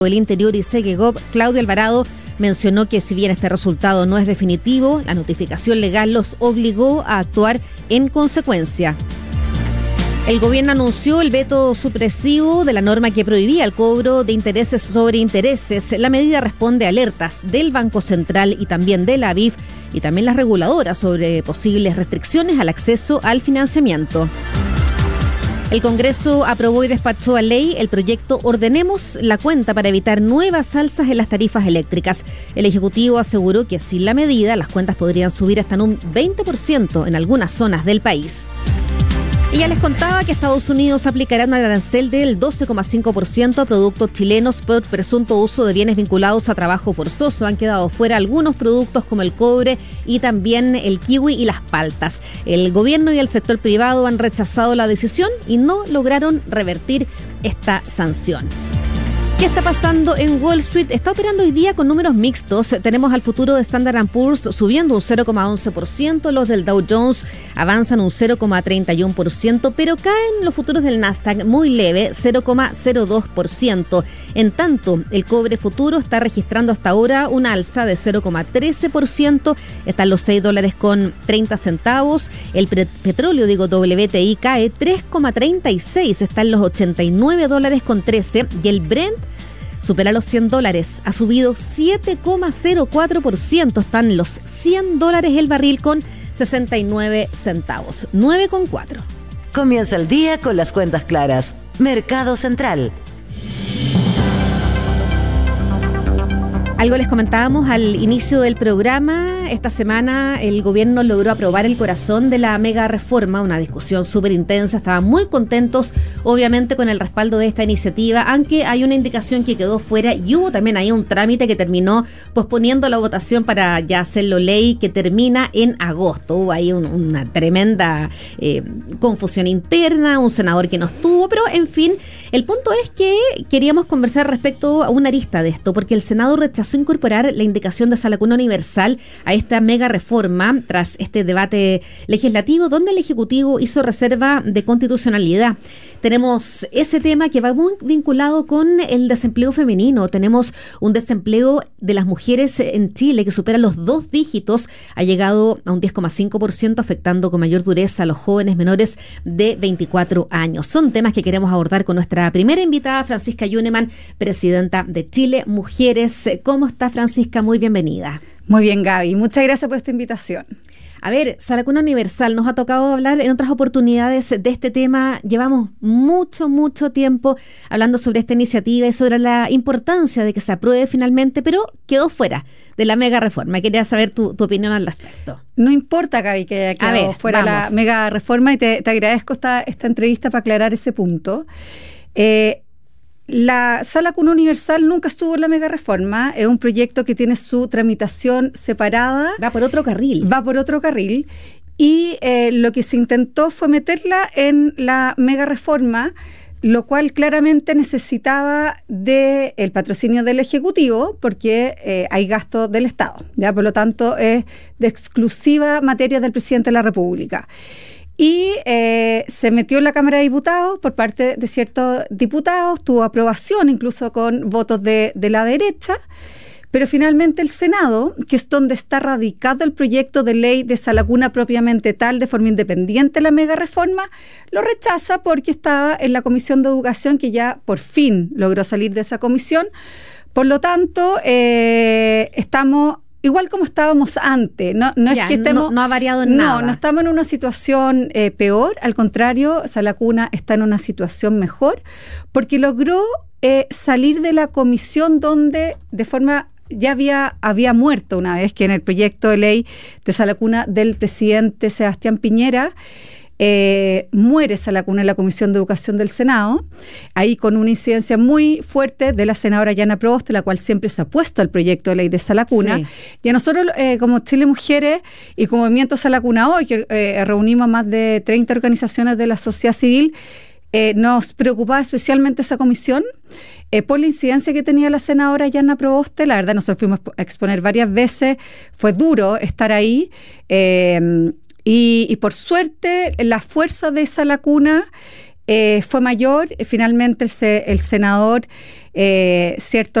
del Interior y Segegov, Claudio Alvarado, mencionó que si bien este resultado no es definitivo, la notificación legal los obligó a actuar en consecuencia. El gobierno anunció el veto supresivo de la norma que prohibía el cobro de intereses sobre intereses. La medida responde a alertas del Banco Central y también de la ABIF y también las reguladoras sobre posibles restricciones al acceso al financiamiento. El Congreso aprobó y despachó a ley el proyecto Ordenemos la Cuenta para evitar nuevas alzas en las tarifas eléctricas. El Ejecutivo aseguró que sin la medida las cuentas podrían subir hasta en un 20% en algunas zonas del país. Y ya les contaba que Estados Unidos aplicará un arancel del 12,5% a productos chilenos por presunto uso de bienes vinculados a trabajo forzoso. Han quedado fuera algunos productos como el cobre y también el kiwi y las paltas. El gobierno y el sector privado han rechazado la decisión y no lograron revertir esta sanción. ¿Qué está pasando en Wall Street? Está operando hoy día con números mixtos. Tenemos al futuro de Standard & Poor's subiendo un 0,11%, los del Dow Jones avanzan un 0,31%, pero caen los futuros del Nasdaq muy leve, 0,02%. En tanto, el cobre futuro está registrando hasta ahora una alza de 0,13%, están los $6.30. El petróleo, WTI, cae 3,36, está en los $89.13 y el Brent supera los $100, ha subido 7,04%, están los $100 el barril con 69 centavos, 9,4. Comienza el día con las cuentas claras. Mercado Central. Algo les comentábamos al inicio del programa. Esta semana el gobierno logró aprobar el corazón de la mega reforma, una discusión súper intensa. Estaban muy contentos, obviamente, con el respaldo de esta iniciativa, aunque hay una indicación que quedó fuera y hubo también ahí un trámite que terminó posponiendo la votación para ya hacerlo ley, que termina en agosto. Hubo ahí una tremenda confusión interna, un senador que no estuvo, pero en fin, el punto es que queríamos conversar respecto a una arista de esto, porque el Senado rechazó incorporar la indicación de sala cuna universal a esta mega reforma tras este debate legislativo donde el Ejecutivo hizo reserva de constitucionalidad. Tenemos ese tema que va muy vinculado con el desempleo femenino. Tenemos un desempleo de las mujeres en Chile que supera los 2 dígitos, ha llegado a un 10,5%, afectando con mayor dureza a los jóvenes menores de 24 años. Son temas que queremos abordar con nuestra primera invitada, Francisca Yunemann, presidenta de Chile Mujeres. ¿Cómo está, Francisca? Muy bienvenida. Muy bien, Gaby. Muchas gracias por esta invitación. A ver, sala cuna universal, nos ha tocado hablar en otras oportunidades de este tema. Llevamos mucho tiempo hablando sobre esta iniciativa y sobre la importancia de que se apruebe finalmente, pero quedó fuera de la mega reforma. Quería saber tu opinión al respecto. No importa, Gaby, que haya quedado fuera la mega reforma y te agradezco esta entrevista para aclarar ese punto. La Sala Cuna Universal nunca estuvo en la mega reforma, es un proyecto que tiene su tramitación separada. Va por otro carril. Y lo que se intentó fue meterla en la mega reforma, lo cual claramente necesitaba del patrocinio del Ejecutivo, porque hay gasto del Estado, ¿ya? Por lo tanto es de exclusiva materia del presidente de la República. Y se metió en la Cámara de Diputados por parte de ciertos diputados, tuvo aprobación incluso con votos de la derecha, pero finalmente el Senado, que es donde está radicado el proyecto de ley de sala cuna propiamente tal, de forma independiente la mega reforma, lo rechaza porque estaba en la Comisión de Educación, que ya por fin logró salir de esa comisión. Por lo tanto, estamos igual como estábamos antes, no ha variado en nada. No estamos en una situación peor, al contrario, Sala Cuna está en una situación mejor, porque logró salir de la comisión donde de forma ya había muerto una vez, que en el proyecto de ley de Sala Cuna del presidente Sebastián Piñera, muere Sala Cuna en la Comisión de Educación del Senado, ahí con una incidencia muy fuerte de la senadora Yana Proboste, la cual siempre se ha opuesto al proyecto de ley de Sala Cuna. Sí. Y a nosotros, como Chile Mujeres y como Movimiento Sala Cuna Hoy, que reunimos a más de 30 organizaciones de la sociedad civil, nos preocupaba especialmente esa comisión por la incidencia que tenía la senadora Yana Proboste. La verdad, nosotros fuimos a exponer varias veces, fue duro estar ahí, y por suerte la fuerza de Sala Cuna fue mayor. Finalmente el senador, cierto,